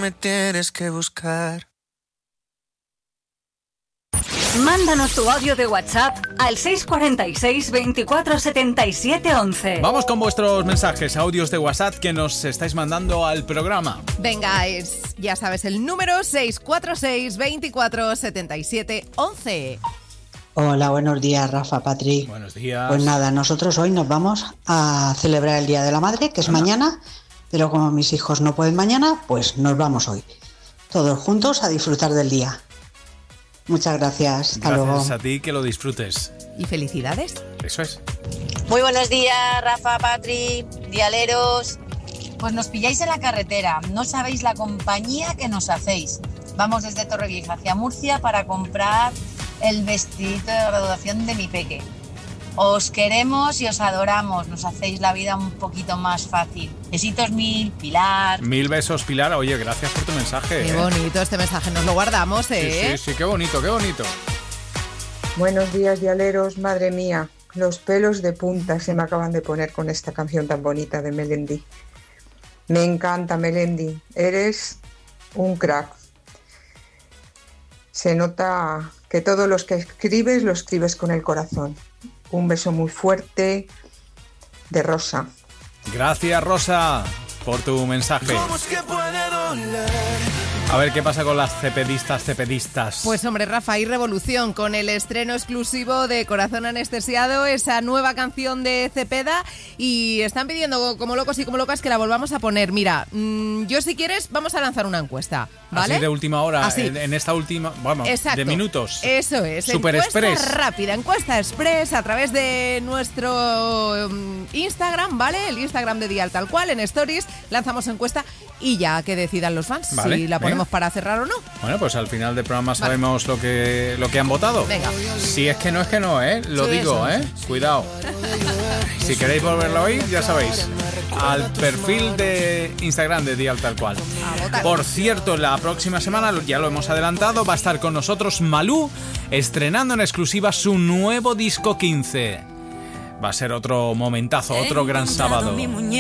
me tienes que buscar. Mándanos tu audio de WhatsApp al 646 24 77 11. Vamos con vuestros mensajes, audios de WhatsApp que nos estáis mandando al programa. Venga, ya sabes el número 646 24 77 11. Hola, buenos días, Rafa, Patri. Buenos días. Pues nada, nosotros hoy nos vamos a celebrar el Día de la Madre, que es mañana, pero como mis hijos no pueden mañana, pues nos vamos hoy. Todos juntos a disfrutar del día. Muchas gracias. Hasta luego. Gracias a ti, que lo disfrutes. Y felicidades. Eso es. Muy buenos días, Rafa, Patri, dialeros. Pues nos pilláis en la carretera, no sabéis la compañía que nos hacéis. Vamos desde Torrevieja hacia Murcia para comprar el vestidito de graduación de mi peque. Os queremos y os adoramos, nos hacéis la vida un poquito más fácil. Besitos mil, Pilar. 1000 besos, Pilar. Oye, gracias por tu mensaje. Qué bonito este mensaje, nos lo guardamos, ¿eh? Sí, qué bonito, qué bonito. Buenos días, dialeros. Madre mía, los pelos de punta se me acaban de poner con esta canción tan bonita de Melendi. Me encanta, Melendi. Eres un crack. Se nota que todo lo que escribes lo escribes con el corazón. Un beso muy fuerte de Rosa. Gracias, Rosa, por tu mensaje. ¿Cómo es que puede doler? A ver qué pasa con las cepedistas. Pues hombre, Rafa, hay revolución con el estreno exclusivo de Corazón Anestesiado, esa nueva canción de Cepeda, y están pidiendo como locos y como locas que la volvamos a poner. Mira, yo si quieres vamos a lanzar una encuesta, ¿vale? Así de última hora, así. En esta última, vamos, exacto, de minutos. Eso es, Super encuesta Express. rápida, encuesta express a través de nuestro Instagram, ¿vale? El Instagram de Dial Tal Cual, en Stories lanzamos encuesta y ya que decidan los fans, vale, si la ponemos venga. para cerrar o no. Bueno, pues al final del programa sabemos lo que han votado. Venga. Si es que no, ¿eh? Lo Sí, digo, eso. ¿eh? Cuidado. Si queréis volverlo a oír, ya sabéis. Al perfil de Instagram de Dial Tal Cual. Por cierto, la próxima semana, ya lo hemos adelantado, va a estar con nosotros Malú, estrenando en exclusiva su nuevo disco 15. Va a ser otro momentazo, otro gran sábado.